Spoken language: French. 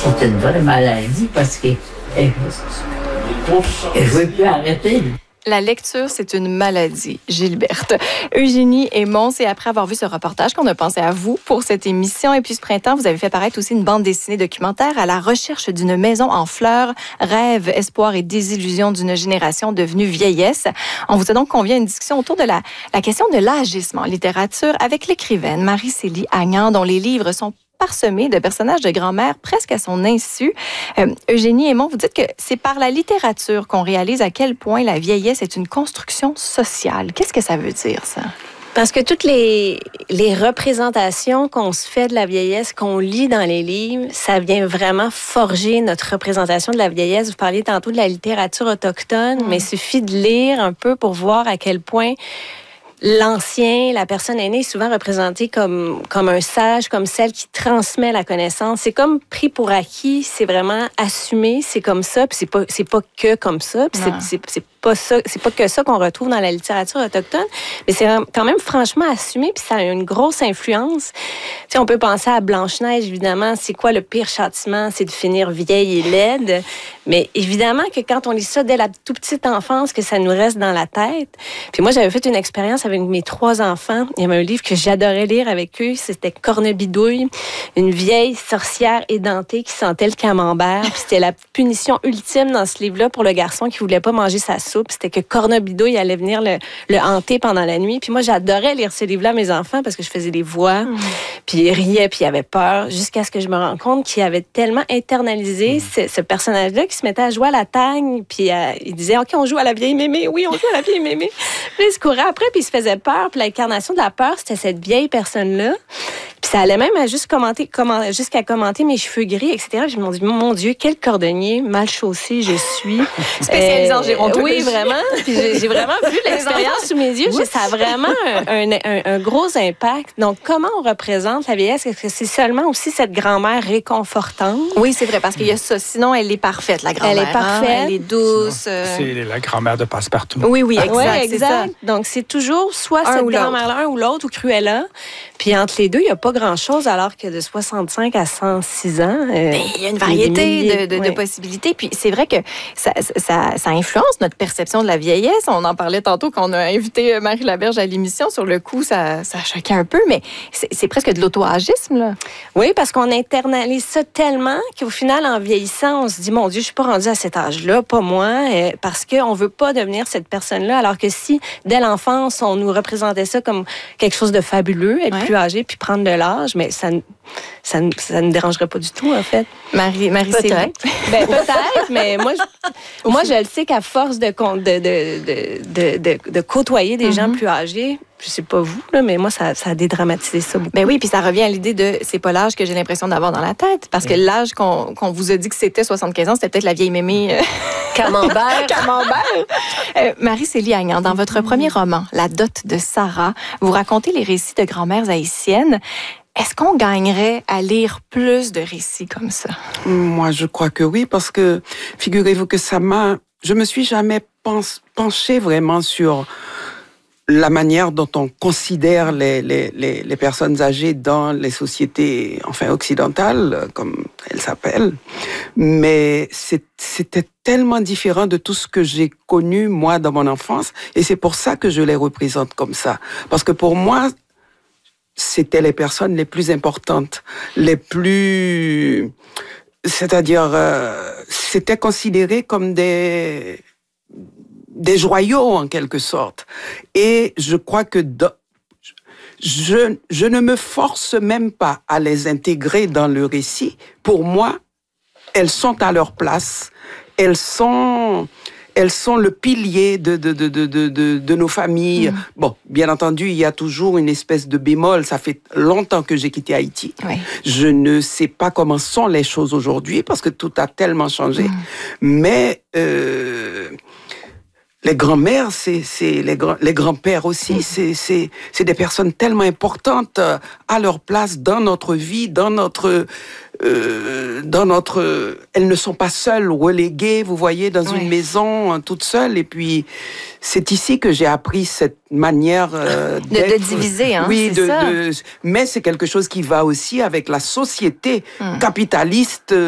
C'est une vraie maladie parce qu'elle ne veut plus arrêter. La lecture, c'est une maladie, Gilberte. Eugénie Aymon, c'est après avoir vu ce reportage qu'on a pensé à vous pour cette émission. Et puis ce printemps, vous avez fait paraître aussi une bande dessinée documentaire à la recherche d'une maison en fleurs, rêve, espoir et désillusion d'une génération devenue vieillesse. On vous a donc convié à une discussion autour de la question de l'âgisme en littérature avec l'écrivaine Marie-Célie Agnan, dont les livres sont parsemé de personnages de grand-mère presque à son insu. Eugénie Aymon, vous dites que c'est par la littérature qu'on réalise à quel point la vieillesse est une construction sociale. Qu'est-ce que ça veut dire, ça? Parce que toutes les représentations qu'on se fait de la vieillesse, qu'on lit dans les livres, ça vient vraiment forger notre représentation de la vieillesse. Vous parliez tantôt de la littérature autochtone, mais il suffit de lire un peu pour voir à quel point l'ancien, la personne aînée est souvent représentée comme un sage, comme celle qui transmet la connaissance. C'est comme pris pour acquis, c'est vraiment assumé, c'est comme ça, puis c'est pas que comme ça, puis c'est pas que ça qu'on retrouve dans la littérature autochtone, mais c'est quand même franchement assumé, puis ça a une grosse influence. Tu sais, on peut penser à Blanche-Neige, évidemment, c'est quoi le pire châtiment? C'est de finir vieille et laide. Mais évidemment que quand on lit ça dès la toute petite enfance, que ça nous reste dans la tête. Puis moi, j'avais fait une expérience avec mes 3 enfants. Il y avait un livre que j'adorais lire avec eux, c'était Cornebidouille, une vieille sorcière édentée qui sentait le camembert. Puis c'était la punition ultime dans ce livre-là pour le garçon qui voulait pas manger sa soupe. C'était que Cornebidouille allait venir le hanter pendant la nuit. Puis moi, j'adorais lire ce livre-là à mes enfants parce que je faisais des voix. Puis ils riaient, puis ils avaient peur, jusqu'à ce que je me rende compte qu'ils avaient tellement internalisé ce personnage-là qui se mettait à jouer à la tagne. Puis il disait, OK, on joue à la vieille mémé. Oui, on joue à la vieille mémé. Puis il se courait après, puis il se faisait peur. Puis l'incarnation de la peur, c'était cette vieille personne-là. Puis ça allait même jusqu'à commenter mes cheveux gris, etc. Je me dis, mon Dieu, quel cordonnier mal chaussé je suis. Spécialisé en gérontologie. Oui, vraiment. Puis j'ai vraiment vu l'expérience sous mes yeux. Ça a vraiment un gros impact. Donc, comment on représente la vieillesse? Est-ce que c'est seulement aussi cette grand-mère réconfortante? Oui, c'est vrai, parce qu'il y a ça. Sinon, elle est parfaite, la grand-mère. Elle est parfaite. Hein? Elle est douce. C'est la grand-mère de Passepartout. Oui, exact. Oui, exact. C'est ça. Donc, c'est toujours soit cette grand-mère-là, un ou l'autre, ou Cruella. Puis entre les deux, il n'y a pas grand-chose, alors que de 65 à 106 ans... il y a une variété de possibilités. Puis c'est vrai que ça influence notre perception de la vieillesse. On en parlait tantôt quand on a invité Marie Laberge à l'émission. Sur le coup, ça choquait un peu, mais c'est presque de l'auto-agisme, là. Oui, parce qu'on internalise ça tellement qu'au final, en vieillissant, on se dit, mon Dieu, je suis pas rendue à cet âge-là, pas moi, parce qu'on veut pas devenir cette personne-là, alors que si, dès l'enfance, on nous représentait ça comme quelque chose de fabuleux, être plus âgé puis prendre de l'âge, mais ça ne dérangerait pas du tout, en fait. Marie-Célie. Peut-être, mais moi, je le sais qu'à force de côtoyer des gens plus âgés, je sais pas vous, là, mais moi, ça a dédramatisé ça beaucoup. Ben oui, puis ça revient à l'idée de c'est pas l'âge que j'ai l'impression d'avoir dans la tête. Parce que l'âge qu'on vous a dit que c'était 75 ans, c'était peut-être la vieille mémé Camembert. Marie-Célie Agnan, dans votre premier roman, La dot de Sarah, vous racontez les récits de grand-mères haïtiennes. Est-ce qu'on gagnerait à lire plus de récits comme ça? Moi, je crois que oui, parce que figurez-vous que je me suis jamais penchée vraiment sur la manière dont on considère les personnes âgées dans les sociétés, occidentales, comme elles s'appellent. Mais c'était tellement différent de tout ce que j'ai connu, moi, dans mon enfance. Et c'est pour ça que je les représente comme ça. Parce que pour moi, c'était les personnes les plus importantes, c'est-à-dire, c'était considéré comme des joyaux, en quelque sorte. Et je crois que je ne me force même pas à les intégrer dans le récit. Pour moi, elles sont à leur place. Elles sont le pilier de nos familles. Bon, bien entendu, il y a toujours une espèce de bémol. Ça fait longtemps que j'ai quitté Haïti. Oui. Je ne sais pas comment sont les choses aujourd'hui parce que tout a tellement changé. Mais les grands-mères, les grands-pères aussi, c'est des personnes tellement importantes à leur place dans notre vie, elles ne sont pas seules, reléguées, vous voyez, dans une maison, toutes seules. Et puis, c'est ici que j'ai appris cette manière de diviser, hein, oui, c'est ça. mais c'est quelque chose qui va aussi avec la société capitaliste